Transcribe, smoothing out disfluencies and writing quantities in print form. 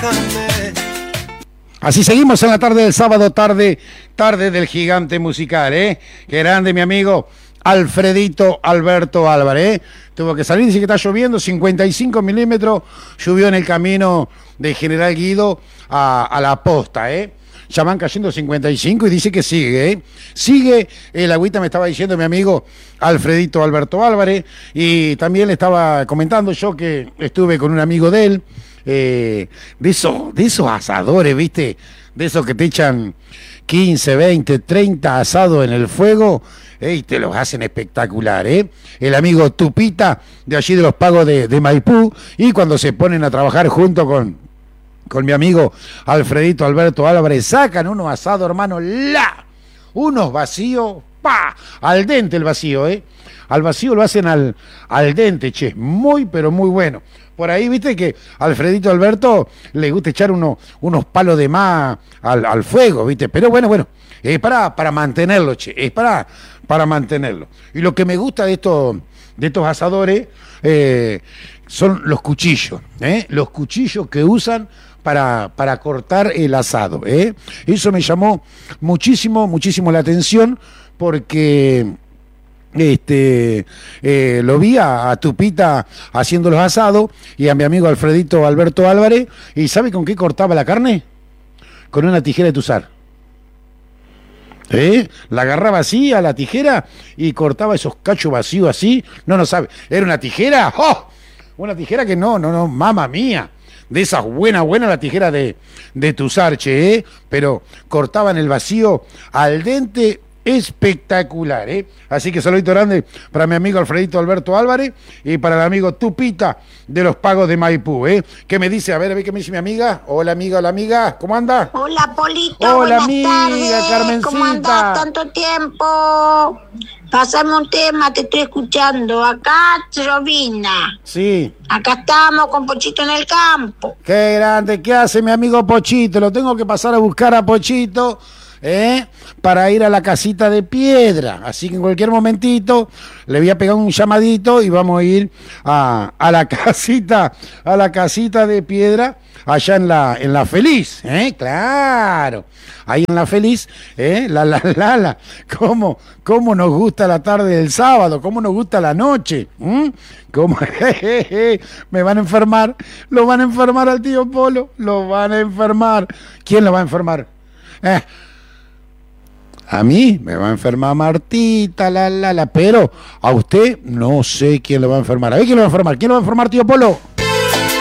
déjame. Así seguimos en la tarde del sábado, tarde del gigante musical, ¿eh? Qué grande, mi amigo Alfredito Alberto Álvarez, ¿eh? Tuvo que salir, dice que está lloviendo, 55 milímetros, llovió en el camino de General Guido a la posta, ¿eh? Ya van cayendo 55 y dice que sigue, ¿eh? Sigue, el agüita me estaba diciendo mi amigo Alfredito Alberto Álvarez, y también le estaba comentando yo que estuve con un amigo de él, de esos asadores, ¿viste? De esos que te echan 15, 20, 30 asados en el fuego, y te los hacen espectacular, ¿eh? El amigo Tupita, de allí de los Pagos de Maipú, y cuando se ponen a trabajar junto con mi amigo Alfredito Alberto Álvarez, sacan unos asados, hermano, unos vacíos, al dente el vacío, ¿eh? Al vacío lo hacen al dente, che, muy, pero muy bueno. Por ahí, viste que a Alfredito Alberto le gusta echar unos palos de más al fuego, viste, pero bueno, es para mantenerlo, che, es para mantenerlo. Y lo que me gusta de estos asadores son los cuchillos, los cuchillos que usan para cortar el asado, ¿eh? Eso me llamó muchísimo la atención, porque lo vi a Tupita haciendo los asados y a mi amigo Alfredito Alberto Álvarez, y ¿sabe con qué cortaba la carne? Con una tijera de tuzar. La agarraba así a la tijera y cortaba esos cachos vacíos así. No sabe, era una tijera, ¡oh! Una tijera que no, mamá mía, de esas buena la tijera de tuzar, che, pero cortaban el vacío al dente, espectacular, ¿eh? Así que saludito grande para mi amigo Alfredito Alberto Álvarez y para el amigo Tupita de los Pagos de Maipú, ¿eh? ¿Qué me dice? A ver qué me dice mi amiga. Hola amiga, ¿cómo anda? Hola Polito, hola buenas amiga, tardes. Carmencita. ¿Cómo andás? Tanto tiempo. Pásame un tema, te estoy escuchando. Acá llovina. Sí. Acá estamos con Pochito en el campo. Qué grande, ¿qué hace mi amigo Pochito? Lo tengo que pasar a buscar a Pochito, para ir a la casita de piedra, así que en cualquier momentito le voy a pegar un llamadito y vamos a ir a la casita de piedra allá en la Feliz, claro, ahí en la Feliz, cómo nos gusta la tarde del sábado, cómo nos gusta la noche, cómo me van a enfermar, lo van a enfermar al tío Polo, lo van a enfermar. ¿Quién lo va a enfermar? A mí me va a enfermar Martita, pero a usted no sé quién lo va a enfermar. A ver quién lo va a enfermar. ¿Quién lo va a enfermar, tío Polo?